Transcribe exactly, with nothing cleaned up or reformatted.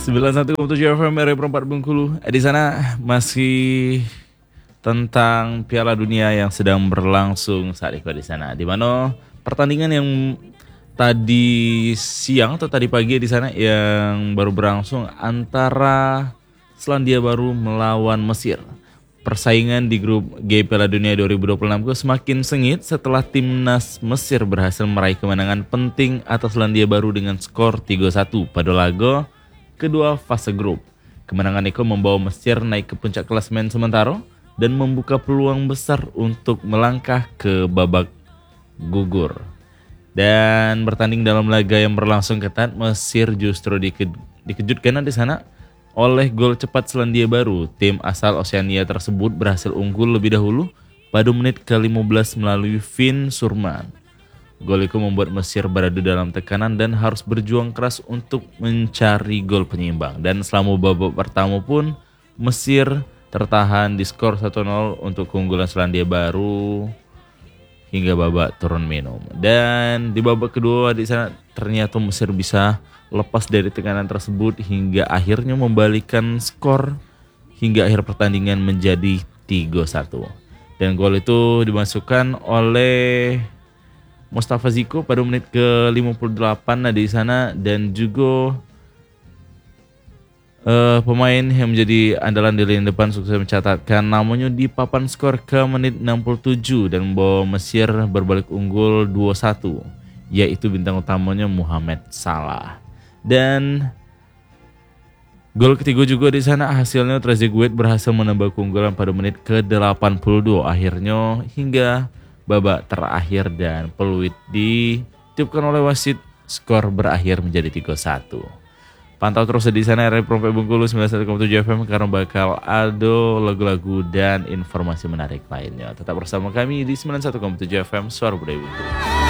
sembilan puluh satu koma tujuh F M R Perempat Bengkulu. Di sana masih tentang Piala Dunia yang sedang berlangsung saat itu di sana. Di mana pertandingan yang tadi siang atau tadi pagi di sana yang baru berlangsung antara Selandia Baru melawan Mesir. Persaingan di grup G Piala Dunia dua ribu dua puluh enam semakin sengit setelah timnas Mesir berhasil meraih kemenangan penting atas Selandia Baru dengan skor tiga satu pada laga kedua fase grup. Kemenangan itu membawa Mesir naik ke puncak klasemen sementara dan membuka peluang besar untuk melangkah ke babak gugur. Dan bertanding dalam laga yang berlangsung ketat, Mesir justru dike- dikejutkan di sana oleh gol cepat Selandia Baru. Tim asal Oseania tersebut berhasil unggul lebih dahulu pada menit ke lima belas melalui Finn Surman. Gol itu membuat Mesir berada dalam tekanan dan harus berjuang keras untuk mencari gol penyeimbang. Dan selama babak pertama pun Mesir tertahan di skor satu nol untuk keunggulan Selandia Baru hingga babak turun minum. Dan di babak kedua di sana ternyata Mesir bisa lepas dari tekanan tersebut hingga akhirnya membalikan skor hingga akhir pertandingan menjadi tiga satu. Dan gol itu dimasukkan oleh Mustafa Ziko pada menit ke lima puluh delapan nah di sana, dan juga uh, pemain yang menjadi andalan di lini depan sukses mencatatkan namanya di papan skor ke menit enam puluh tujuh dan membawa Mesir berbalik unggul dua satu, yaitu bintang utamanya Mohamed Salah. Dan gol ketiga juga di sana hasilnya Trezeguet berhasil menambah keunggulan pada menit ke delapan puluh dua akhirnya hingga babak terakhir, dan peluit ditiupkan oleh wasit, skor berakhir menjadi tiga satu. Pantau terus di sana R Perempat Bengkulu sembilan puluh satu koma tujuh F M karena bakal ada lagu-lagu dan informasi menarik lainnya. Tetap bersama kami di sembilan puluh satu koma tujuh F M Suara Budaya Bengkulu.